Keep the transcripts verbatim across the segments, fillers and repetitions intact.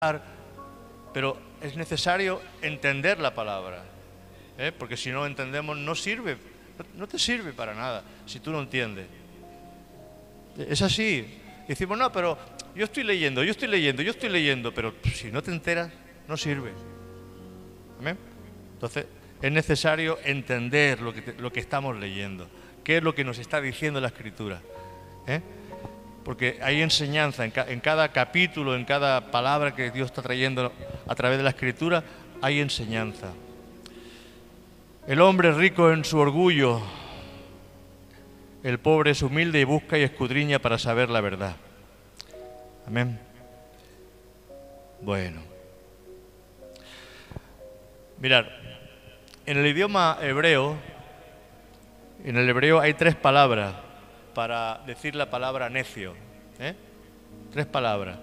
pero es necesario entender la palabra, ¿eh? Porque si no entendemos no sirve, no te sirve para nada si tú no entiendes. Es así. Decimos, no, pero yo estoy leyendo, yo estoy leyendo, yo estoy leyendo, pero si no te enteras, no sirve. ¿Amén? Entonces, es necesario entender lo que, te, lo que estamos leyendo, qué es lo que nos está diciendo la Escritura, ¿eh? Porque hay enseñanza en, ca en cada capítulo, en cada palabra que Dios está trayendo a través de la Escritura, hay enseñanza. El hombre es rico en su orgullo, el pobre es humilde y busca y escudriña para saber la verdad. Amén. Bueno. Mirad, en el idioma hebreo, en el hebreo hay tres palabras para decir la palabra necio, ¿eh? Tres palabras.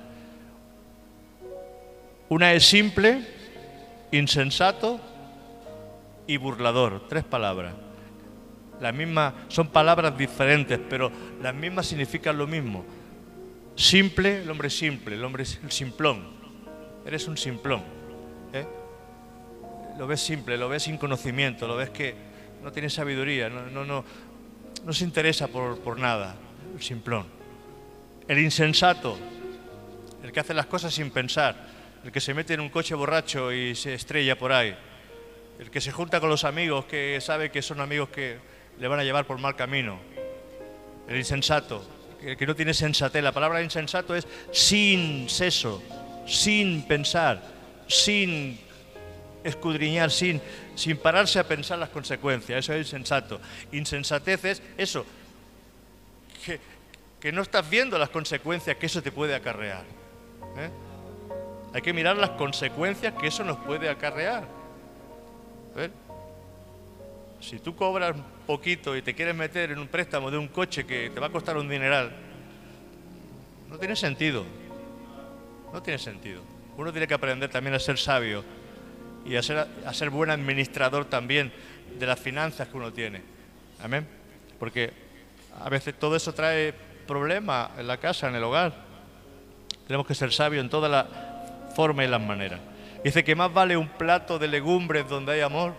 Una es simple, insensato y burlador. Tres palabras. Las mismas, son palabras diferentes, pero las mismas significan lo mismo. Simple, el hombre simple, el hombre es el simplón. Eres un simplón, ¿eh? Lo ves simple, lo ves sin conocimiento, lo ves que no tiene sabiduría, no, no, no, no se interesa por, por nada, el simplón. El insensato, el que hace las cosas sin pensar, el que se mete en un coche borracho y se estrella por ahí, el que se junta con los amigos que sabe que son amigos que le van a llevar por mal camino. El insensato, el que no tiene sensatez. La palabra insensato es sin seso, sin pensar, sin escudriñar, sin, sin pararse a pensar las consecuencias. Eso es insensato. Insensatez es eso, que, que no estás viendo las consecuencias que eso te puede acarrear, ¿eh? Hay que mirar las consecuencias que eso nos puede acarrear. ¿Eh? Si tú cobras poquito y te quieres meter en un préstamo de un coche que te va a costar un dineral, no tiene sentido. No tiene sentido. Uno tiene que aprender también a ser sabio y a ser, a ser buen administrador también de las finanzas que uno tiene. Amén. Porque a veces todo eso trae problemas en la casa, en el hogar. Tenemos que ser sabios en todas las formas y las maneras. Dice que más vale un plato de legumbres donde hay amor,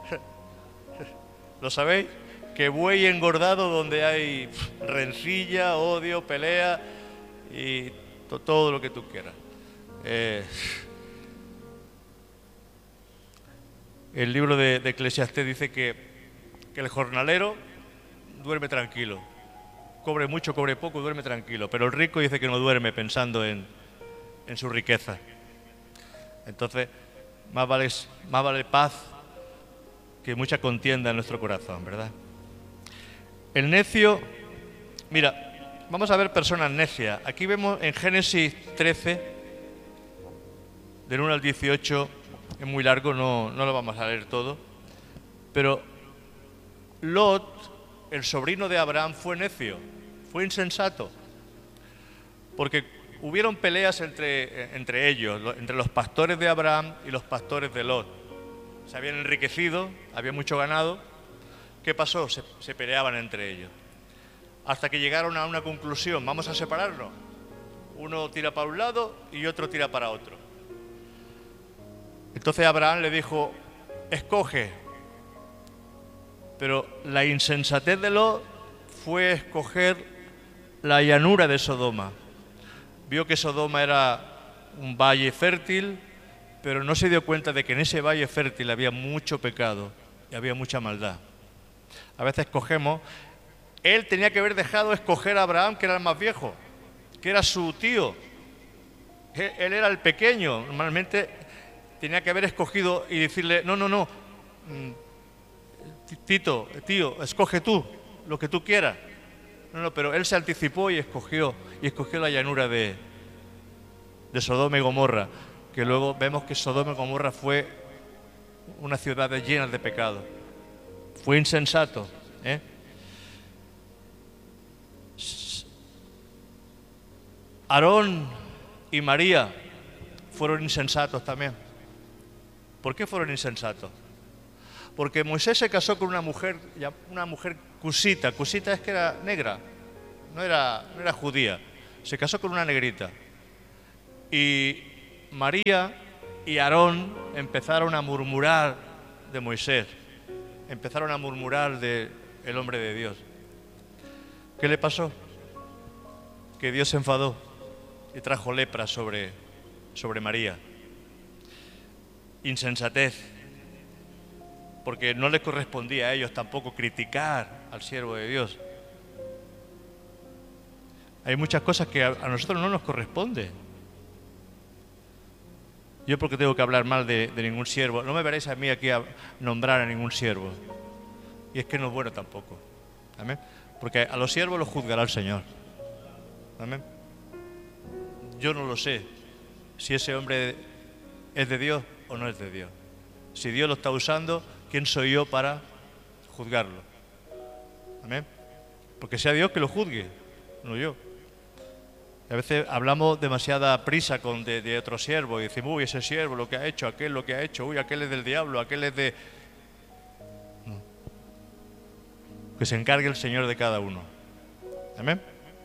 ¿lo sabéis? Que buey engordado donde hay rencilla, odio, pelea y to todo lo que tú quieras. Eh, el libro de, de Eclesiastés dice que, que el jornalero duerme tranquilo. Cobre mucho, cobre poco, duerme tranquilo. Pero el rico dice que no duerme pensando en, en su riqueza. Entonces, más vale, más vale paz que mucha contienda en nuestro corazón, ¿verdad? El necio, mira, vamos a ver personas necias. Aquí vemos en Génesis trece, del uno al dieciocho, es muy largo, no, no lo vamos a leer todo, pero Lot, el sobrino de Abraham, fue necio, fue insensato, porque hubieron peleas entre, entre ellos, entre los pastores de Abraham y los pastores de Lot. Se habían enriquecido, había mucho ganado. ¿Qué pasó? Se, se peleaban entre ellos. Hasta que llegaron a una conclusión, vamos a separarnos. Uno tira para un lado y otro tira para otro. Entonces Abraham le dijo, escoge. Pero la insensatez de Lot fue escoger la llanura de Sodoma. Vio que Sodoma era un valle fértil, pero no se dio cuenta de que en ese valle fértil había mucho pecado y había mucha maldad. A veces escogemos, él tenía que haber dejado escoger a Abraham, que era el más viejo, que era su tío. Él era el pequeño, normalmente tenía que haber escogido y decirle, no, no, no, Tito, tío, escoge tú lo que tú quieras. No, no, pero él se anticipó y escogió, y escogió la llanura de, de Sodoma y Gomorra, que luego vemos que Sodoma y Gomorra fue una ciudad llena de pecado. Fue insensato, ¿eh? Aarón y María fueron insensatos también. ¿Por qué fueron insensatos? Porque Moisés se casó con una mujer, una mujer cusita. Cusita es que era negra, no era, no era judía. Se casó con una negrita. Y María y Aarón empezaron a murmurar de Moisés, empezaron a murmurar del hombre de Dios. ¿Qué le pasó? Que Dios se enfadó y trajo lepra sobre, sobre María. Insensatez, porque no les correspondía a ellos tampoco criticar al siervo de Dios. Hay muchas cosas que a, a nosotros no nos corresponde. Yo porque tengo que hablar mal de, de ningún siervo, no me veréis a mí aquí a nombrar a ningún siervo. Y es que no es bueno tampoco. ¿Amén? Porque a los siervos los juzgará el Señor. ¿Amén? Yo no lo sé si ese hombre es de Dios o no es de Dios. Si Dios lo está usando, ¿quién soy yo para juzgarlo? ¿Amén? Porque sea Dios que lo juzgue, no yo. A veces hablamos demasiada prisa con de, de otro siervo y decimos, uy, ese siervo lo que ha hecho, aquel lo que ha hecho, uy, aquel es del diablo, aquel es de... No. Que se encargue el Señor de cada uno. ¿Amén?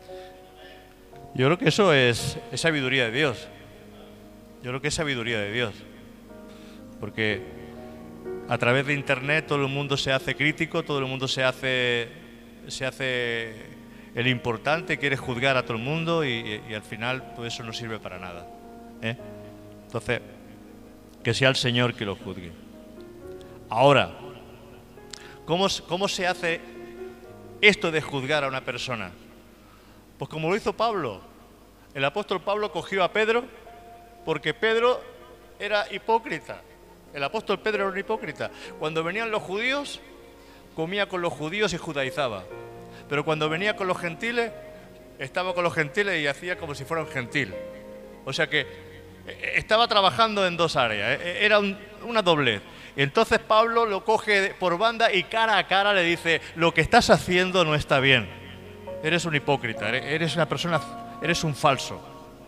Yo creo que eso es, es sabiduría de Dios. Yo creo que es sabiduría de Dios. Porque a través de internet todo el mundo se hace crítico, todo el mundo se hace, se hace el importante, quiere juzgar a todo el mundo y, y, y al final todo eso no sirve para nada. ¿eh? Entonces, que sea el Señor que lo juzgue. Ahora, ¿cómo, cómo se hace esto de juzgar a una persona? Pues como lo hizo Pablo. El apóstol Pablo cogió a Pedro porque Pedro era hipócrita. El apóstol Pedro era un hipócrita. Cuando venían los judíos, comía con los judíos y judaizaba. Pero cuando venía con los gentiles, estaba con los gentiles y hacía como si fuera un gentil. O sea que estaba trabajando en dos áreas. Era un, una doblez. Entonces Pablo lo coge por banda y cara a cara le dice, lo que estás haciendo no está bien. Eres un hipócrita, eres una persona, eres un falso.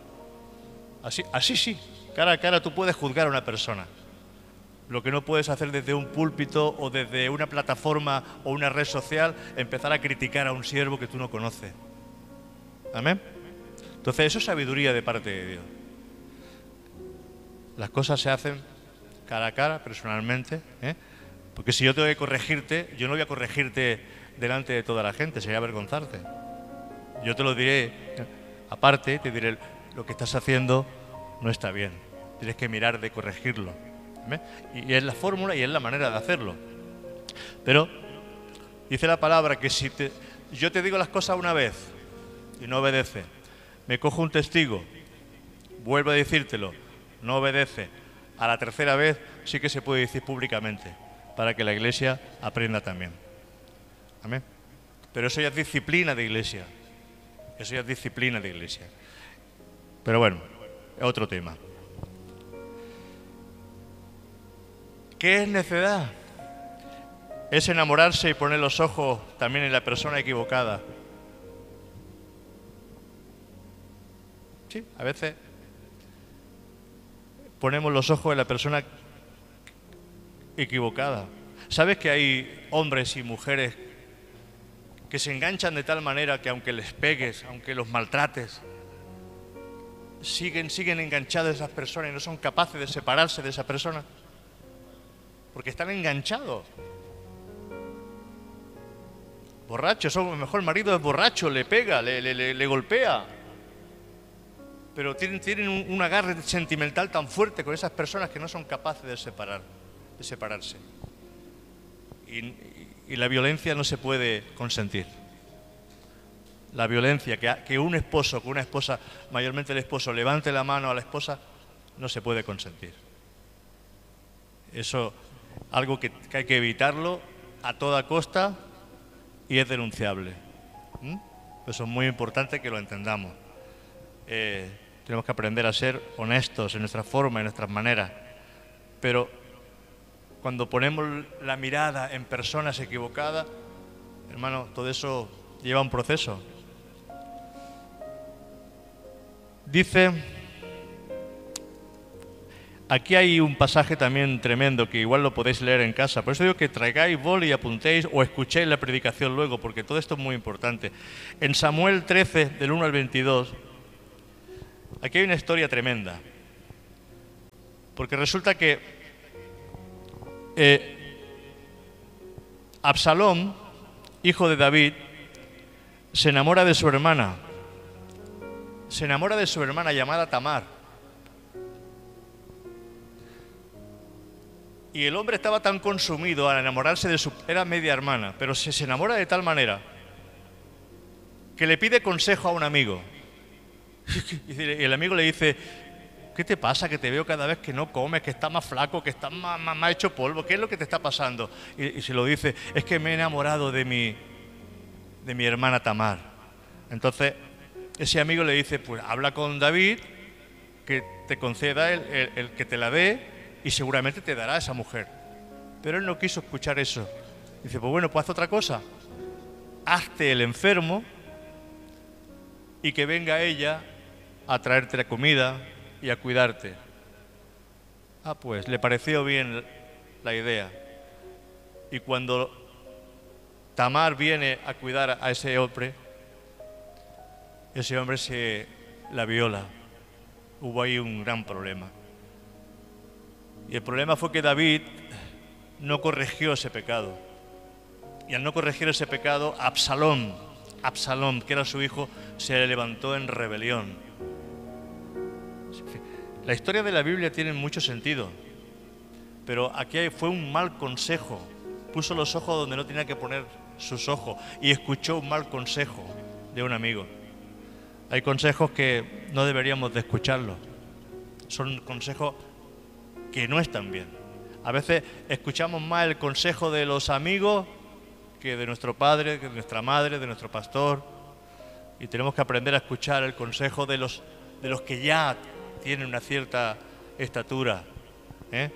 Así, así sí, cara a cara tú puedes juzgar a una persona. Lo que no puedes hacer desde un púlpito o desde una plataforma o una red social, empezar a criticar a un siervo que tú no conoces. ¿Amén? Entonces eso es sabiduría de parte de Dios. Las cosas se hacen cara a cara, personalmente, ¿eh? Porque si yo tengo que corregirte, yo no voy a corregirte delante de toda la gente, sería avergonzarte. Yo te lo diré aparte, te diré, lo que estás haciendo no está bien. Tienes que mirar de corregirlo. ¿Ve? Y es la fórmula y es la manera de hacerlo. Pero dice la palabra que si te, yo te digo las cosas una vez y no obedece, me cojo un testigo, vuelvo a decírtelo, no obedece, a la tercera vez sí que se puede decir públicamente, para que la iglesia aprenda también. ¿Amén? Pero eso ya es disciplina de iglesia. Eso ya es disciplina de iglesia. Pero bueno, es otro tema. ¿Qué es necedad? Es enamorarse y poner los ojos también en la persona equivocada. Sí, a veces ponemos los ojos en la persona equivocada. ¿Sabes que hay hombres y mujeres que se enganchan de tal manera que aunque les pegues, aunque los maltrates, siguen, siguen enganchados a esas personas y no son capaces de separarse de esa persona? Porque están enganchados. Borrachos, a lo mejor el marido es borracho, le pega, le, le, le, le golpea. Pero tienen, tienen un, un agarre sentimental tan fuerte con esas personas que no son capaces de separar, de separarse. Y, y la violencia no se puede consentir. La violencia, que, que un esposo, que una esposa, mayormente el esposo, levante la mano a la esposa, no se puede consentir. Eso algo que, que hay que evitarlo a toda costa y es denunciable. ¿Mm? Eso es muy importante que lo entendamos. Eh, tenemos que aprender a ser honestos en nuestra forma, en nuestras maneras. Pero cuando ponemos la mirada en personas equivocadas, hermano, todo eso lleva un proceso. Dice, aquí hay un pasaje también tremendo que igual lo podéis leer en casa. Por eso digo que traigáis boli y apuntéis o escuchéis la predicación luego, porque todo esto es muy importante. En Samuel trece, del uno al veintidós, aquí hay una historia tremenda. Porque resulta que eh, Absalón, hijo de David, se enamora de su hermana. Se enamora de su hermana llamada Tamar. Y el hombre estaba tan consumido al enamorarse de su... Era media hermana, pero se, se enamora de tal manera que le pide consejo a un amigo. Y el amigo le dice: ¿qué te pasa? Que te veo cada vez que no comes, que estás más flaco, que estás más, más, más hecho polvo. ¿Qué es lo que te está pasando? Y, y se lo dice: es que me he enamorado de mi, de mi hermana Tamar. Entonces ese amigo le dice: pues habla con David, que te conceda el, el, el que te la dé, y seguramente te dará a esa mujer. Pero él no quiso escuchar eso. Dice: pues bueno, pues haz otra cosa. Hazte el enfermo y que venga ella a traerte la comida y a cuidarte. Ah, pues le pareció bien la idea. Y cuando Tamar viene a cuidar a ese hombre, ese hombre se la viola. Hubo ahí un gran problema. Y el problema fue que David no corrigió ese pecado. Y al no corregir ese pecado, Absalón, Absalón, que era su hijo, se le levantó en rebelión. La historia de la Biblia tiene mucho sentido, pero aquí fue un mal consejo. Puso los ojos donde no tenía que poner sus ojos y escuchó un mal consejo de un amigo. Hay consejos que no deberíamos de escucharlos. Son consejos que no están bien. A veces escuchamos más el consejo de los amigos que de nuestro padre, que de nuestra madre, de nuestro pastor. Y tenemos que aprender a escuchar el consejo de los, de los que ya tienen una cierta estatura. ¿eh?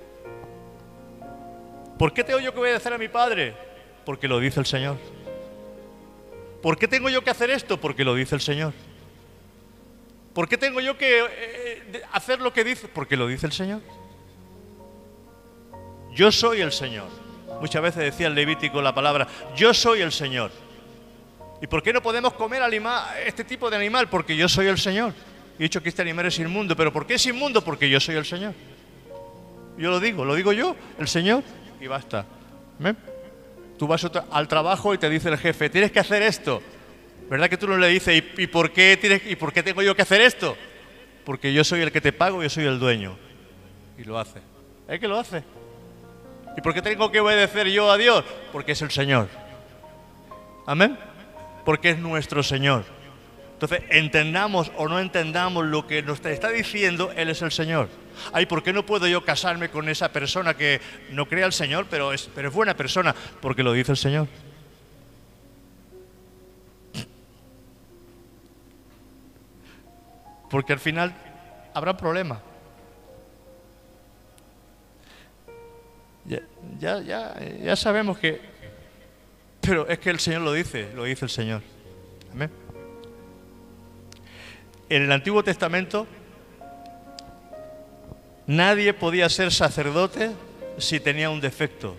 ¿Por qué tengo yo que obedecer a mi padre? Porque lo dice el Señor. ¿Por qué tengo yo que hacer esto? Porque lo dice el Señor. ¿Por qué tengo yo que eh, hacer lo que dice? Porque lo dice el Señor. Yo soy el Señor. Muchas veces decía el Levítico la palabra: yo soy el Señor. ¿Y por qué no podemos comer anima, este tipo de animal? Porque yo soy el Señor. He dicho que este animal es inmundo. ¿Pero por qué es inmundo? Porque yo soy el Señor. Yo lo digo, lo digo yo, el Señor, y basta. ¿Eh? Tú vas al trabajo y te dice el jefe: tienes que hacer esto. ¿Verdad que tú no le dices: ¿y, y, por qué tienes, ¿y por qué tengo yo que hacer esto? Porque yo soy el que te pago, yo soy el dueño. Y lo hace. ¿Es que lo hace? ¿Y por qué tengo que obedecer yo a Dios? Porque es el Señor. ¿Amén? Porque es nuestro Señor. Entonces, entendamos o no entendamos lo que nos está diciendo, Él es el Señor. Ay, ¿por qué no puedo yo casarme con esa persona que no cree al Señor, pero es, pero es buena persona? Porque lo dice el Señor. Porque al final habrá problemas. Ya, ya, ya, ya sabemos que... Pero es que el Señor lo dice, lo dice el Señor. Amén. En el Antiguo Testamento nadie podía ser sacerdote si tenía un defecto.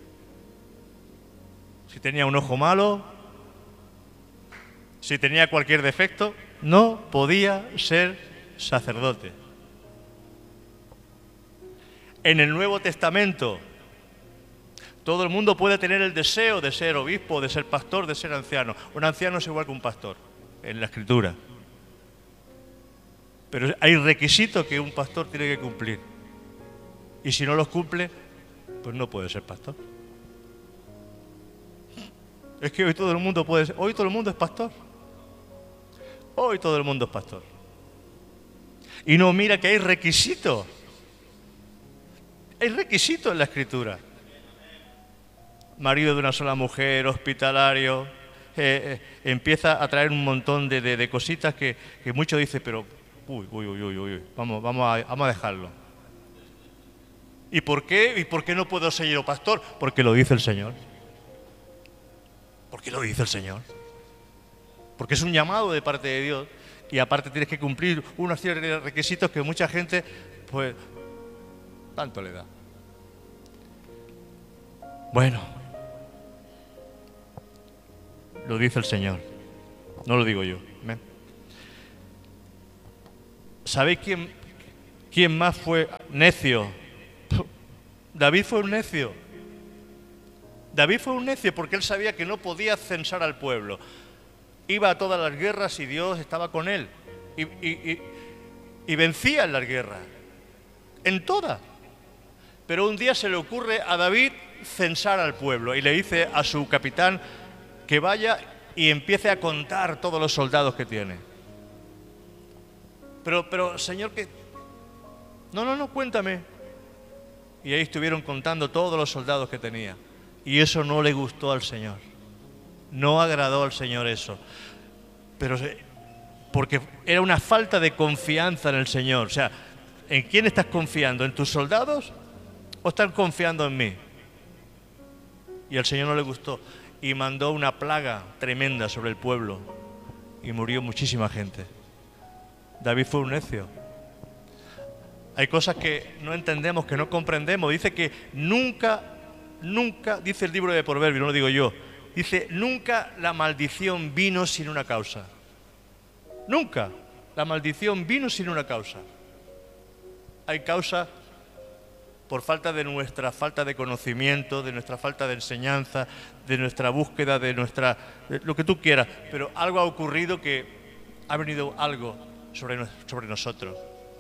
Si tenía un ojo malo, si tenía cualquier defecto, no podía ser sacerdote. En el Nuevo Testamento todo el mundo puede tener el deseo de ser obispo, de ser pastor, de ser anciano. Un anciano es igual que un pastor en la Escritura. Pero hay requisitos que un pastor tiene que cumplir. Y si no los cumple, pues no puede ser pastor. Es que hoy todo el mundo puede ser, hoy todo el mundo es pastor. Hoy todo el mundo es pastor. Y no mira que hay requisitos. Hay requisitos en la Escritura. Marido de una sola mujer, hospitalario, eh, eh, empieza a traer un montón de, de, de cositas que, que muchos dicen, pero uy, uy, uy, uy, uy, vamos, vamos, a, vamos a dejarlo. ¿Y por qué? ¿Y por qué no puedo ser yo pastor? Porque lo dice el Señor. Porque lo dice el Señor. Porque es un llamado de parte de Dios y aparte tienes que cumplir unos ciertos requisitos que mucha gente, pues, tanto le da. Bueno. Lo dice el Señor, no lo digo yo. ¿eh? ¿Sabéis quién, ¿Quién más fue necio? David fue un necio. David fue un necio porque él sabía que no podía censar al pueblo. Iba a todas las guerras y Dios estaba con él. Y, y, y, y vencía en las guerras. En todas. Pero un día se le ocurre a David censar al pueblo y le dice a su capitán que vaya y empiece a contar todos los soldados que tiene. Pero, pero, Señor, que... No, no, no, cuéntame. Y ahí estuvieron contando todos los soldados que tenía. Y eso no le gustó al Señor. No agradó al Señor eso. Pero porque era una falta de confianza en el Señor. O sea, ¿en quién estás confiando? ¿En tus soldados o estás confiando en mí? Y al Señor no le gustó. Y mandó una plaga tremenda sobre el pueblo. Y murió muchísima gente. David fue un necio. Hay cosas que no entendemos, que no comprendemos. Dice que nunca, nunca, dice el libro de Proverbios, no lo digo yo, dice, nunca la maldición vino sin una causa. Nunca la maldición vino sin una causa. Hay causa por falta de nuestra falta de conocimiento, de nuestra falta de enseñanza, de nuestra búsqueda, de nuestra... de lo que tú quieras, pero algo ha ocurrido que ha venido algo sobre, sobre nosotros.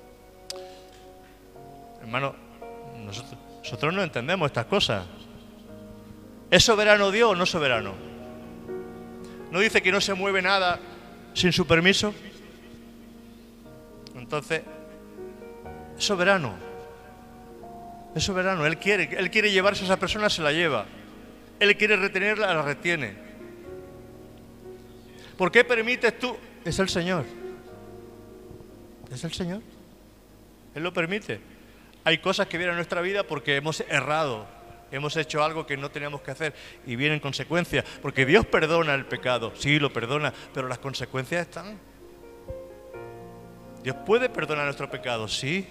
Hermano, nosotros, nosotros no entendemos estas cosas. ¿Es soberano Dios o no soberano? ¿No dice que no se mueve nada sin su permiso? Entonces, es soberano. Es soberano. Él quiere, él quiere llevarse a esa persona, se la lleva. Él quiere retenerla, la retiene. ¿Por qué permites tú? Es el Señor. Es el Señor. Él lo permite. Hay cosas que vienen a nuestra vida porque hemos errado, hemos hecho algo que no teníamos que hacer y vienen consecuencias. Porque Dios perdona el pecado, sí, lo perdona, pero las consecuencias están. Dios puede perdonar nuestro pecado, sí,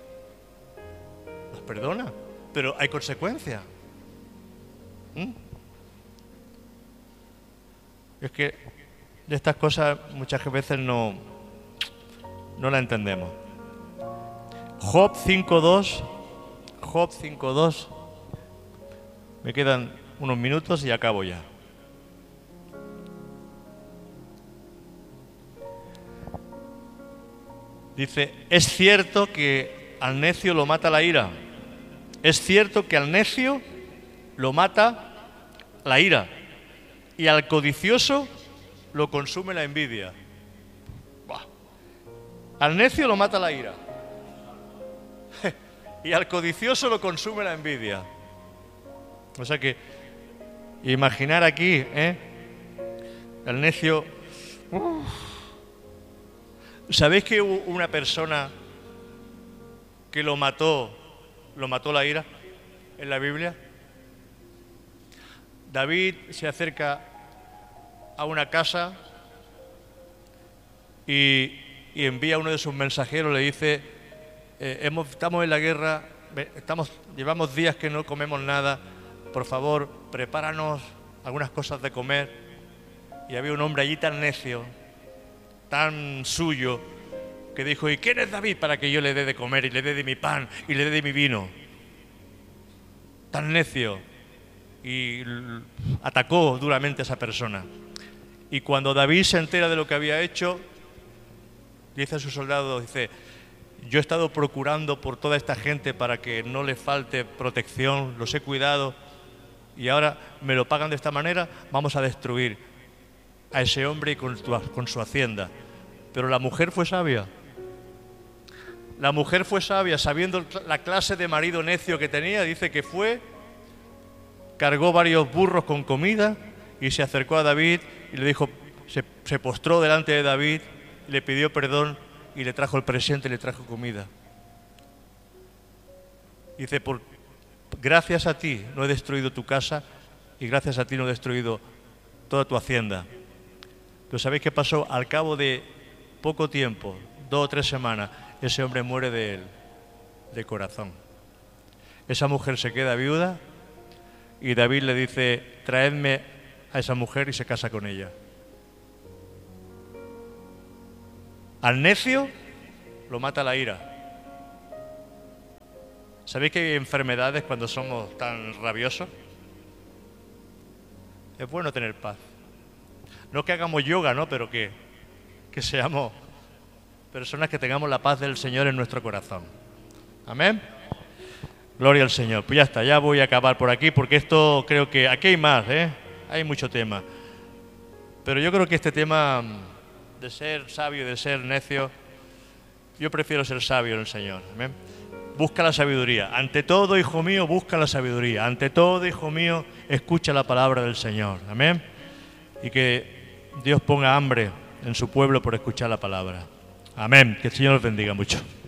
los perdona, pero hay consecuencias. ¿Mm? Es que de estas cosas muchas veces no, no las entendemos. Job cinco dos, Job cinco dos, me quedan unos minutos y acabo ya. Dice, es cierto que al necio lo mata la ira. Es cierto que al necio lo mata la ira. Y al codicioso lo consume la envidia. Buah. Al necio lo mata la ira. Y al codicioso lo consume la envidia. O sea que, imaginar aquí, ¿eh? El necio... Uf. ¿Sabéis que hubo una persona que lo mató, lo mató la ira en la Biblia? David se acerca a una casa y, y envía a uno de sus mensajeros, le dice, eh, hemos, estamos en la guerra, estamos, llevamos días que no comemos nada, por favor, prepáranos algunas cosas de comer. Y había un hombre allí tan necio, tan suyo, que dijo, ¿y quién es David para que yo le dé de comer y le dé de mi pan y le dé de mi vino? Tan necio. Y atacó duramente a esa persona. Y cuando David se entera de lo que había hecho, dice a sus soldados, dice, yo he estado procurando por toda esta gente para que no le falte protección, los he cuidado, y ahora me lo pagan de esta manera, vamos a destruir a ese hombre y con, con su hacienda. Pero la mujer fue sabia. La mujer fue sabia, sabiendo la clase de marido necio que tenía, dice que fue, cargó varios burros con comida y se acercó a David y le dijo, se, se postró delante de David, le pidió perdón y le trajo el presente y le trajo comida. Dice, por, gracias a ti no he destruido tu casa y gracias a ti no he destruido toda tu hacienda. Pero ¿sabéis qué pasó? Al cabo de poco tiempo, dos o tres semanas, ese hombre muere de él, de corazón. Esa mujer se queda viuda y David le dice, traedme a esa mujer y se casa con ella. Al necio lo mata la ira. ¿Sabéis que hay enfermedades cuando somos tan rabiosos? Es bueno tener paz. No que hagamos yoga, ¿no? Pero que, que seamos personas que tengamos la paz del Señor en nuestro corazón. Amén. Gloria al Señor. Pues ya está, ya voy a acabar por aquí porque esto creo que... Aquí hay más, ¿eh? Hay mucho tema. Pero yo creo que este tema de ser sabio y de ser necio, yo prefiero ser sabio en el Señor. Amén. Busca la sabiduría. Ante todo, hijo mío, busca la sabiduría. Ante todo, hijo mío, escucha la palabra del Señor. Amén. Y que Dios ponga hambre en su pueblo por escuchar la palabra. Amén. Que el Señor los bendiga mucho.